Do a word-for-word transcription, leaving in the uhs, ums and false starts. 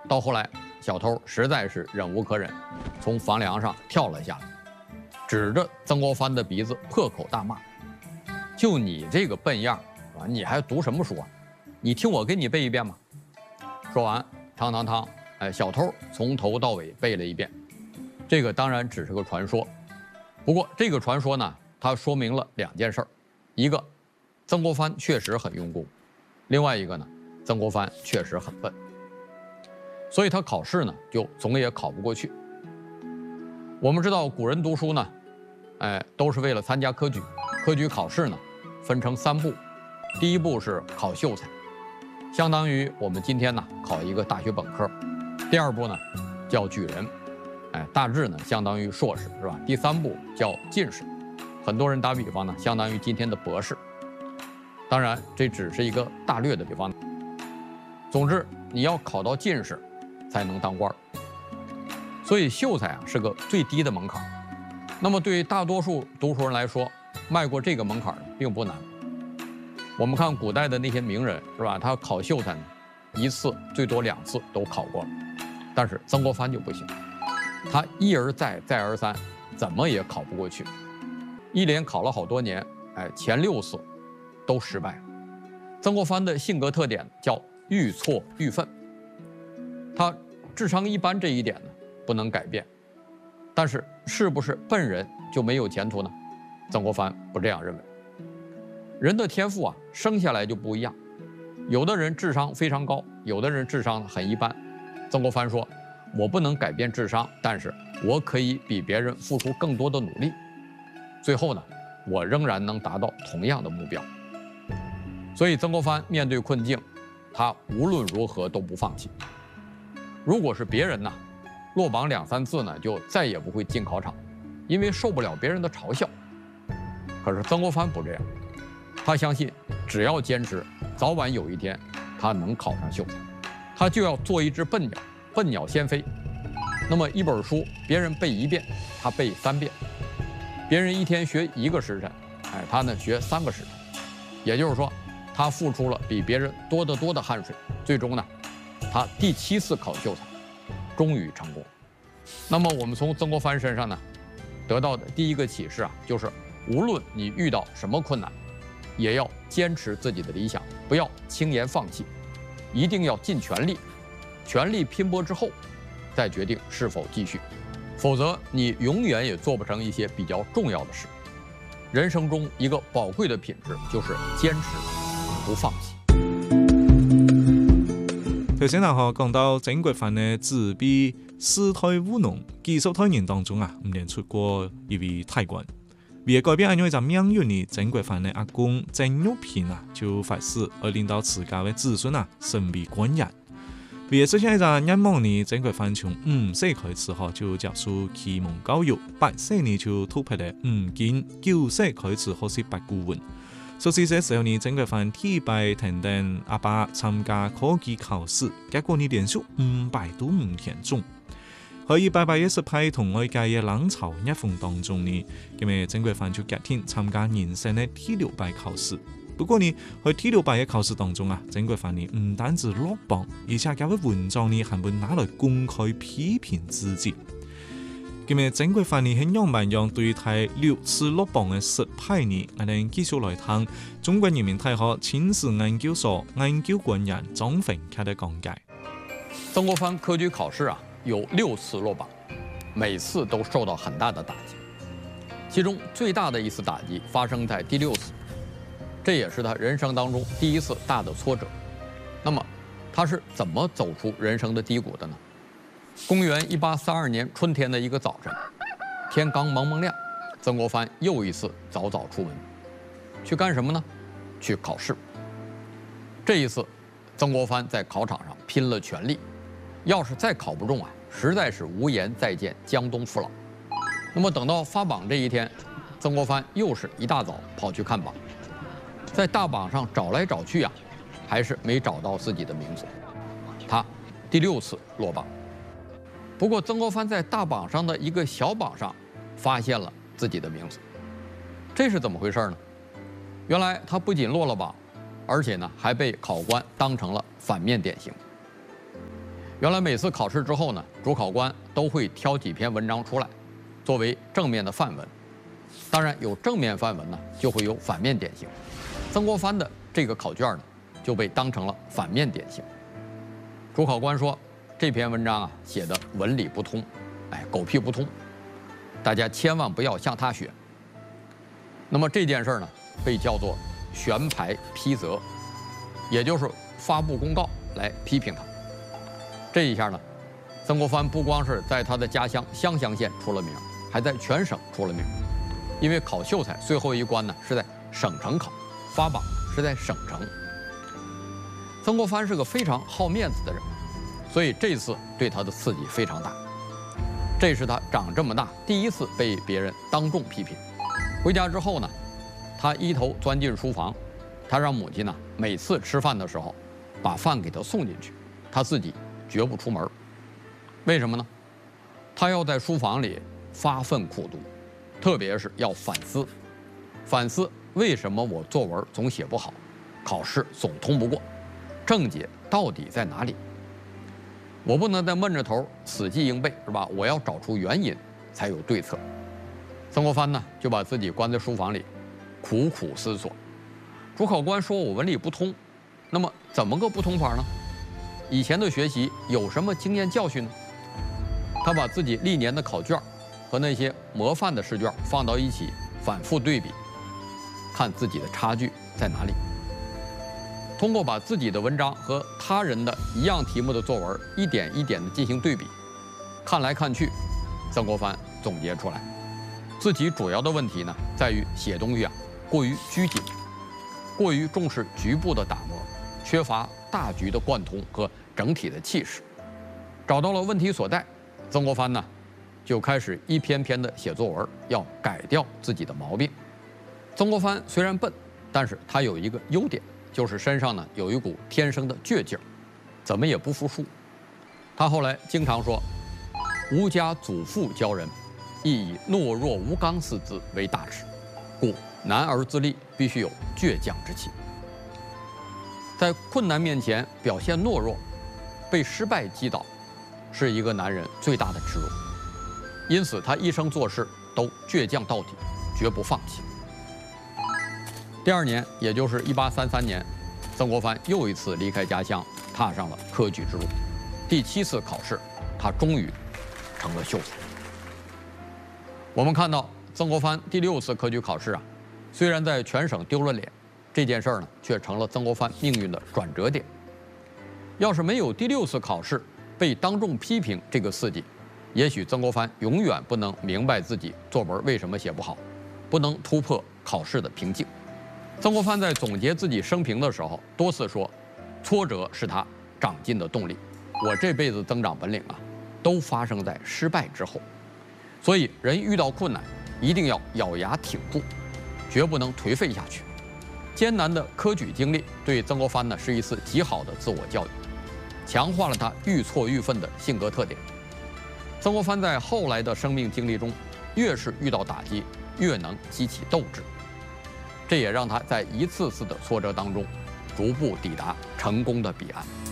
到后来，小偷实在是忍无可忍，从房梁上跳了下来，指着曾国藩的鼻子破口大骂：“就你这个笨样啊，你还读什么书啊？你听我给你背一遍吧。”说完，汤汤汤，哎，小偷从头到尾背了一遍。这个当然只是个传说，不过这个传说呢，它说明了两件事儿：一个，曾国藩确实很用功；另外一个呢，曾国藩确实很笨，所以他考试呢就总也考不过去。我们知道古人读书呢，哎，都是为了参加科举。科举考试呢，分成三步，第一步是考秀才，相当于我们今天呢考一个大学本科；第二步呢叫举人，哎，大致呢相当于硕士，是吧？第三步叫进士，很多人打比方呢，相当于今天的博士。当然，这只是一个大略的比方。总之，你要考到进士，才能当官。所以秀才啊是个最低的门槛。那么对于大多数读书人来说，迈过这个门槛并不难。我们看古代的那些名人，是吧？他考秀才呢，一次最多两次都考过了，但是曾国藩就不行，他一而再再而三，怎么也考不过去，一连考了好多年，哎，前六次都失败了。曾国藩的性格特点叫愈挫愈奋，他智商一般这一点呢不能改变，但是是不是笨人就没有前途呢？曾国藩不这样认为。人的天赋啊，生下来就不一样，有的人智商非常高，有的人智商很一般。曾国藩说：“我不能改变智商，但是我可以比别人付出更多的努力，最后呢，我仍然能达到同样的目标。”所以曾国藩面对困境，他无论如何都不放弃。如果是别人呢，落榜两三次呢，就再也不会进考场，因为受不了别人的嘲笑。可是曾国藩不这样，他相信只要坚持，早晚有一天他能考上秀才。他就要做一只笨鸟，笨鸟先飞。那么一本书别人背一遍，他背三遍；别人一天学一个时辰，哎，他呢学三个时辰。也就是说，他付出了比别人多得多的汗水，最终呢，他第七次考秀才，终于成功。那么我们从曾国藩身上呢，得到的第一个启示啊，就是无论你遇到什么困难，也要坚持自己的理想，不要轻言放弃，一定要尽全力，全力拼搏之后，再决定是否继续，否则你永远也做不成一些比较重要的事。人生中一个宝贵的品质就是坚持，不放弃。 頭先大學講到曾國藩嘅自閉視態務農，幾十代人當中啊，唔連出過一位太官。為了改變咁樣一個命運呢，曾國藩嘅阿公曾玉平啊，就發誓要令到自家嘅子孫啊成為官人。為了實現一個願望呢，曾國藩從五歲開始後就接受啟蒙教育，八歲呢就突破了五經，九歲開始學習八股文。十四歲時候呢，曾國藩提拔等等阿爸參加科舉考試，結果呢連續五百多五天中。喺一八八一十派同外界嘅冷嘲熱諷當中呢，咁啊曾國藩就決定參加人生嘅第六拜考試。不過呢，喺第六拜嘅考試當中啊，曾國藩呢唔單止落榜，而且佢嘅文章呢還被拿來公開批評自己。咁啊曾國藩呢喺樣板樣對待六次落榜嘅失敗呢，我哋繼續來談中國人民大學清史研究所研究官員張奮開嘅講解。 曾國藩科舉考試啊，有六次落榜，每次都受到很大的打擊。其中最大的一次打擊發生在第六次，這也是他人生當中第一次大的挫折。那麼，他是怎麼走出人生的低谷的呢？公元一八三二年春天的一個早晨，天剛蒙蒙亮，曾國藩又一次早早出門，去幹什麼呢？去考試。這一次，曾國藩在考場上拼了全力，要是再考不中啊，實在是無顏再見江東父老。那麼等到發榜這一天，曾國藩又是一大早跑去看榜，在大榜上找來找去啊，還是沒找到自己的名字，他第六次落榜。不過曾國藩在大榜上的一個小榜上發現了自己的名字，這是怎麼回事呢？原來他不僅落了榜，而且呢還被考官當成了反面典型。 原来每次考试之后呢，主考官都会挑几篇文章出来，作为正面的范文。当然，有正面范文呢，就会有反面典型。曾国藩的这个考卷呢，就被当成了反面典型。主考官说，这篇文章啊写的文理不通，哎，狗屁不通，大家千万不要向他学。那么这件事呢，被叫做悬牌批责，也就是发布公告来批评他。这一下呢，曾国藩不光是在他的家乡湘乡县出了名，还在全省出了名。因为考秀才最后一关呢是在省城考，发榜是在省城。曾国藩是个非常好面子的人，所以这次对他的刺激非常大。这是他长这么大第一次被别人当众批评。回家之后呢，他一头钻进书房，他让母亲呢每次吃饭的时候把饭给他送进去，他自己绝不出门。为什么呢？他要在书房里发奋苦读，特别是要反思，反思为什么我作文总写不好，考试总通不过，症结到底在哪里？我不能再闷着头死记硬背，是吧？我要找出原因，才有对策。曾国藩呢，就把自己关在书房里，苦苦思索。主考官说我文理不通，那么怎么个不通法呢？以前的学习有什么经验教训呢？他把自己历年的考卷和那些模范的试卷放到一起，反复对比，看自己的差距在哪里。通过把自己的文章和他人的一样题目的作文一点一点地进行对比，看来看去，曾国藩总结出来，自己主要的问题呢，在于写东西啊过于拘谨，过于重视局部的打磨，缺乏大局的贯通和整体的气势。找到了问题所在，曾国藩呢就开始一篇篇的写作文，要改掉自己的毛病。曾国藩虽然笨，但是他有一个优点，就是身上呢有一股天生的倔劲儿，怎么也不服输。他后来经常说：“吾家祖父教人，亦以懦弱无刚四字为大耻，故男儿自立必须有倔强之气。”在困难面前表现懦弱，被失败击倒，是一个男人最大的耻辱。因此，他一生做事都倔强到底，绝不放弃。第二年，也就是一八三三年，曾国藩又一次离开家乡，踏上了科举之路。第七次考试，他终于成了秀才。我们看到曾国藩第六次科举考试啊，虽然在全省丢了脸，这件事儿呢，却成了曾国藩命运的转折点。要是没有第六次考试被当众批评这个刺激，也许曾国藩永远不能明白自己作文为什么写不好，不能突破考试的瓶颈。曾国藩在总结自己生平的时候，多次说，挫折是他长进的动力。我这辈子增长本领啊，都发生在失败之后。所以，人遇到困难，一定要咬牙挺住，绝不能颓废下去。艰难的科举经历对曾国藩呢是一次极好的自我教育，强化了他愈挫愈奋的性格特点。曾国藩在后来的生命经历中，越是遇到打击，越能激起斗志。这也让他在一次次的挫折当中，逐步抵达成功的彼岸。